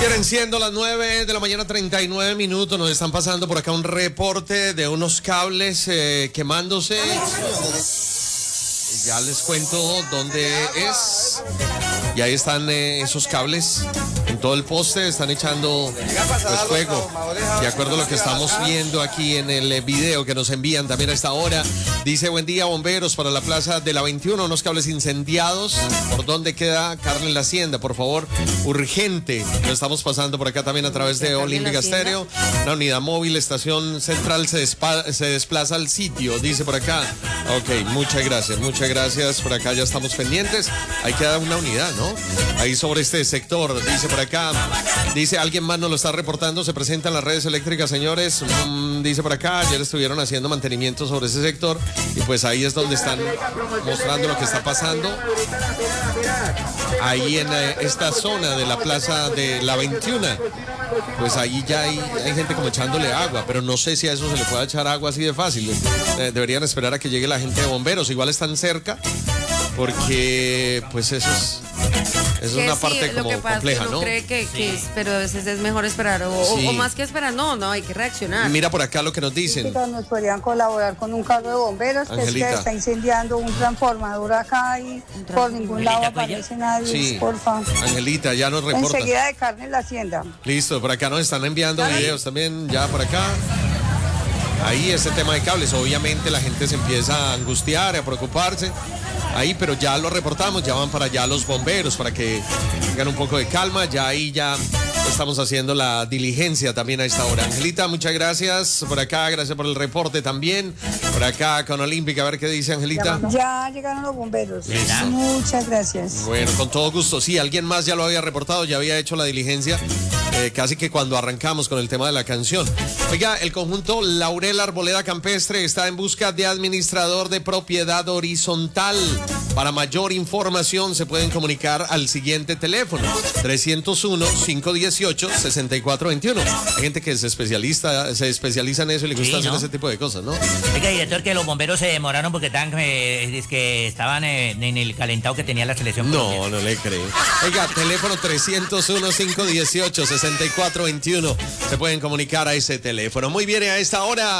Vienen siendo las 9 de la mañana, 39 minutos. Nos están pasando por acá un reporte de unos cables quemándose. Ya les cuento dónde es. Y ahí están esos cables en todo el poste, están echando pues, fuego. De acuerdo a lo que estamos viendo aquí en el video que nos envían también a esta hora. Dice: buen día, bomberos, para la plaza de la 21, unos cables incendiados. ¿Por dónde queda Carne en la Hacienda? Por favor, urgente. Lo estamos pasando por acá también a través de Olímpica Estéreo. Una unidad móvil, estación central se desplaza al sitio, dice por acá. Ok, muchas gracias. Por acá ya estamos pendientes. Ahí queda una unidad, ¿no? Ahí sobre este sector, dice por acá. Dice: alguien más nos lo está reportando. Se presentan las redes eléctricas, señores. Dice por acá, ayer estuvieron haciendo mantenimiento sobre ese sector. Y pues ahí es donde están mostrando lo que está pasando. Ahí en esta zona de la plaza de la 21. Pues ahí ya hay gente como echándole agua, pero no sé si a eso se le puede echar agua así de fácil. Deberían esperar a que llegue la gente de bomberos. Igual están cerca, porque pues eso es una parte como compleja, ¿no? Cree que pero a veces es mejor esperar o más que esperar, no, hay que reaccionar. Mira por acá lo que nos dicen. Nos podrían colaborar con un carro de bomberos, Angelita, que está incendiando un transformador acá y por ningún lado aparece nadie, sí, porfa. Angelita, ya nos reporta. Enseguida de Carne en la Hacienda. Listo, por acá nos están enviando videos también, ya por acá. Ahí ese tema de cables, obviamente la gente se empieza a angustiar, a preocuparse. Ahí, pero ya lo reportamos, ya van para allá los bomberos para que tengan un poco de calma. Ya ahí ya estamos haciendo la diligencia también a esta hora. Angelita, muchas gracias por acá, gracias por el reporte también. Por acá con Olímpica, a ver qué dice Angelita. Ya llegaron los bomberos. Listo. Muchas gracias. Bueno, con todo gusto. Sí, alguien más ya lo había reportado, ya había hecho la diligencia. Casi que cuando arrancamos con el tema de la canción. Oiga, el conjunto Laurel Arboleda Campestre está en busca de administrador de propiedad horizontal. Para mayor información se pueden comunicar al siguiente teléfono: 301-518-6421. Hay gente que se especializa en eso y le gusta hacer ese tipo de cosas, ¿no? Oiga, director, que los bomberos se demoraron porque estaban en el calentado que tenía la selección. No le creo. Oiga, teléfono 301-518-6421. Se pueden comunicar a ese teléfono. Muy bien, a esta hora.